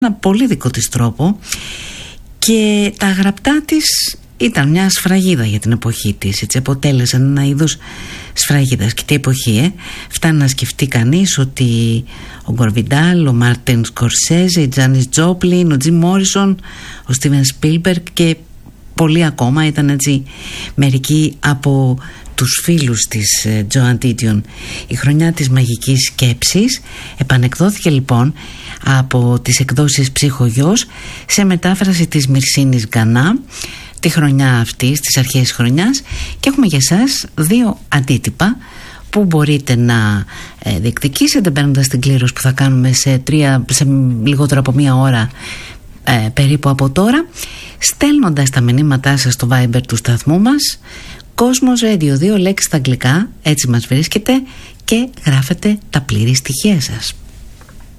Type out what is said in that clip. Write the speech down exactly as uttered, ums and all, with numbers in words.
ένα πολύ δικό της τρόπο και τα γραπτά της ήταν μια σφραγίδα για την εποχή της, έτσι αποτέλεσαν ένα είδος σφραγίδας. Και τι εποχή, ε? Φτάνει να σκεφτεί κανείς ότι ο Γκόρ Βιντάλ, ο Μάρτιν Σκορσέζε, η Τζάνις Τζόπλιν, ο Τζιμ Μόρισον, ο Στίβεν Σπίλμπεργκ και πολλοί ακόμα ήταν έτσι μερικοί από τους φίλους της Τζοαν Ντίντιον. Η χρονιά της μαγικής σκέψης επανεκδόθηκε λοιπόν από τις εκδόσεις Ψυχογιός σε μετάφραση της Μυρσίνης Γκανά τη χρονιά αυτή, στις αρχές της χρονιάς, και έχουμε για εσάς δύο αντίτυπα που μπορείτε να ε, διεκδικήσετε μπαίνοντας στην κλήρωση που θα κάνουμε σε, τρία, σε λιγότερο από μία ώρα ε, περίπου από τώρα, στέλνοντας τα μηνύματά σας στο Viber του σταθμού μας, Κόσμος Radio, δύο λέξεις στα αγγλικά, έτσι μας βρίσκεται, και γράφετε τα πλήρη στοιχεία σας.